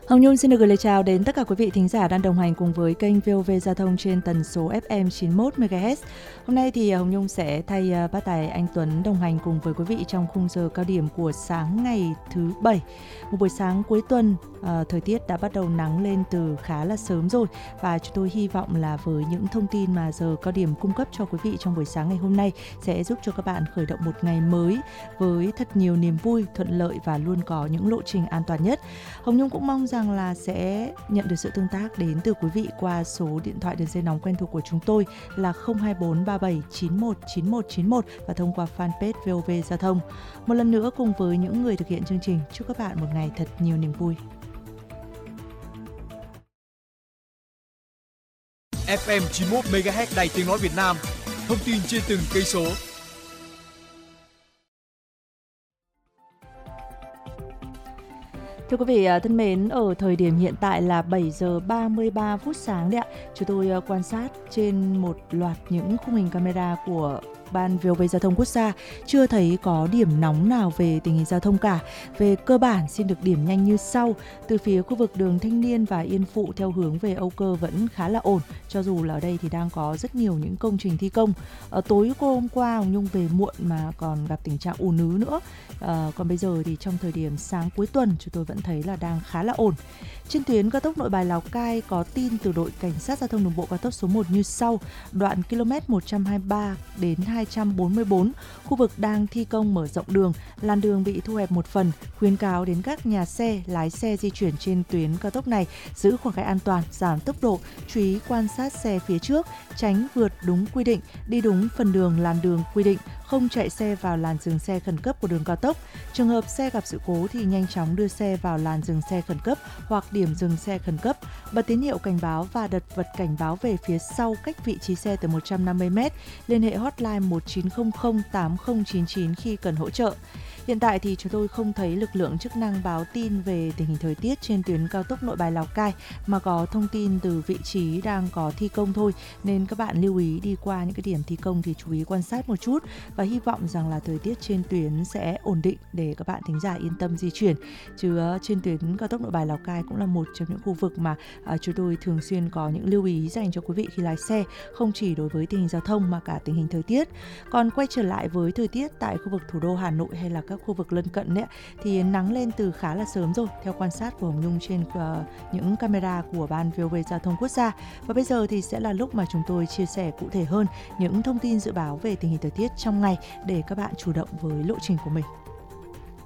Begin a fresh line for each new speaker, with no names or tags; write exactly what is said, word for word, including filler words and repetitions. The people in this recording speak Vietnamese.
Hồng Nhung xin được gửi lời chào đến tất cả quý vị thính giả đang đồng hành cùng với kênh vê o vê Giao thông trên tần số ép em chín mươi mốt mê ga héc. Hôm nay thì Hồng Nhung sẽ thay bác tài anh Tuấn đồng hành cùng với quý vị trong khung giờ cao điểm của sáng ngày thứ Bảy. Một buổi sáng cuối tuần, à, thời tiết đã bắt đầu nắng lên từ khá là sớm rồi, và chúng tôi hy vọng là với những thông tin mà giờ cao điểm cung cấp cho quý vị trong buổi sáng ngày hôm nay sẽ giúp cho các bạn khởi động một ngày mới với thật nhiều niềm vui, thuận lợi và luôn có những lộ trình an toàn nhất. Hồng Nhung cũng mong rằng là sẽ nhận được sự tương tác đến từ quý vị qua số điện thoại đường dây nóng quen thuộc của chúng tôi là không hai bốn ba bảy chín một chín một chín một và thông qua fanpage vê o vê Giao thông. Một lần nữa cùng với những người thực hiện chương trình, chúc các bạn một ngày thật nhiều niềm vui.
ép em chín mươi mốt mê ga héc Đài Tiếng nói Việt Nam, thông tin trên từng cây số.
Thưa quý vị thân mến, ở thời điểm hiện tại là bảy giờ ba mươi ba phút sáng đấy ạ. Chúng tôi quan sát trên một loạt những khung hình camera của Ban vê o vê Giao thông Quốc gia, chưa thấy có điểm nóng nào về tình hình giao thông cả. Về cơ bản xin được điểm nhanh như sau. Từ phía khu vực đường Thanh Niên và Yên Phụ theo hướng về Âu Cơ vẫn khá là ổn, cho dù là ở đây thì đang có rất nhiều những công trình thi công. Ở tối hôm qua Hồng Nhung về muộn mà còn gặp tình trạng ùn ứ nữa. À, còn bây giờ thì trong thời điểm sáng cuối tuần chúng tôi vẫn thấy là đang khá là ổn. Trên tuyến cao tốc Nội Bài Lào Cai có tin từ đội cảnh sát giao thông đường bộ cao tốc số một như sau: đoạn km một trăm hai mươi ba đến hai trăm bốn mươi bốn, khu vực đang thi công mở rộng đường, làn đường bị thu hẹp một phần, khuyến cáo đến các nhà xe, lái xe di chuyển trên tuyến cao tốc này giữ khoảng cách an toàn, giảm tốc độ, chú ý quan sát xe phía trước, tránh vượt đúng quy định, đi đúng phần đường làn đường quy định, không chạy xe vào làn dừng xe khẩn cấp của đường cao tốc. Trường hợp xe gặp sự cố thì nhanh chóng đưa xe vào làn dừng xe khẩn cấp hoặc điểm dừng xe khẩn cấp, bật tín hiệu cảnh báo và đặt vật cảnh báo về phía sau cách vị trí xe từ một trăm năm mươi mét, liên hệ hotline một chín không không tám không chín chín khi cần hỗ trợ. Hiện tại thì chúng tôi không thấy lực lượng chức năng báo tin về tình hình thời tiết trên tuyến cao tốc Nội Bài Lào Cai, mà có thông tin từ vị trí đang có thi công thôi, nên các bạn lưu ý đi qua những cái điểm thi công thì chú ý quan sát một chút, và hy vọng rằng là thời tiết trên tuyến sẽ ổn định để các bạn thính giả yên tâm di chuyển. Chứ trên tuyến cao tốc Nội Bài Lào Cai cũng là một trong những khu vực mà à, chúng tôi thường xuyên có những lưu ý dành cho quý vị khi lái xe, không chỉ đối với tình hình giao thông mà cả tình hình thời tiết. Còn quay trở lại với thời tiết tại khu vực thủ đô Hà Nội hay là các khu vực lân cận đấy, thì nắng lên từ khá là sớm rồi, theo quan sát của Hồng Nhung trên uh, những camera của Ban vê o vê Giao thông Quốc gia. Và bây giờ thì sẽ là lúc mà chúng tôi chia sẻ cụ thể hơn những thông tin dự báo về tình hình thời tiết trong ngày để các bạn chủ động với lộ trình của mình.